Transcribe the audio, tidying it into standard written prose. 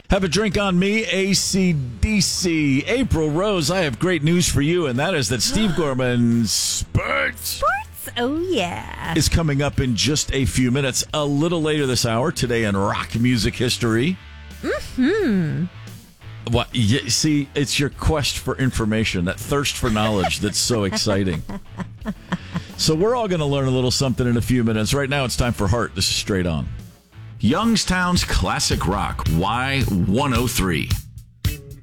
Have a drink on me, AC/DC. April Rose, I have great news for you, and that is that Steve Gorman's Sports Oh, yeah. is coming up in just a few minutes. A little later this hour, today in rock music history. What? See, it's your quest for information, that thirst for knowledge that's so exciting. So we're all going to learn a little something in a few minutes. Right now, it's time for Heart. This is Straight On. Youngstown's Classic Rock, Y103.